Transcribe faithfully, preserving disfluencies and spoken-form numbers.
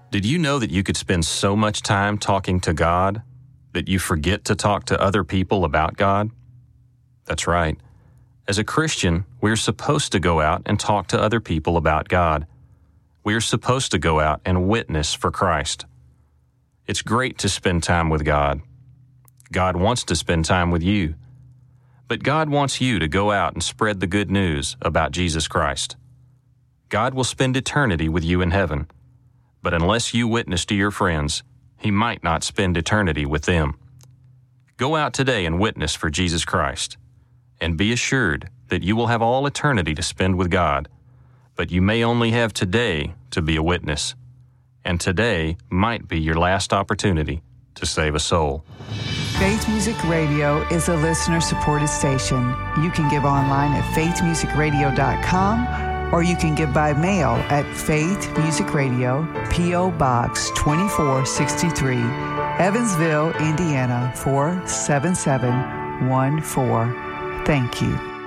Did you know that you could spend so much time talking to God that you forget to talk to other people about God? That's right. As a Christian, we're supposed to go out and talk to other people about God. We're supposed to go out and witness for Christ. It's great to spend time with God. God wants to spend time with you. But God wants you to go out and spread the good news about Jesus Christ. God will spend eternity with you in heaven. But unless you witness to your friends, He might not spend eternity with them. Go out today and witness for Jesus Christ, and be assured that you will have all eternity to spend with God, but you may only have today to be a witness, and today might be your last opportunity to save a soul. Faith Music Radio is a listener-supported station. You can give online at faith music radio dot com, or you can give by mail at Faith Music Radio, P O. Box twenty-four sixty-three, Evansville, Indiana four seven seven one four. Thank you.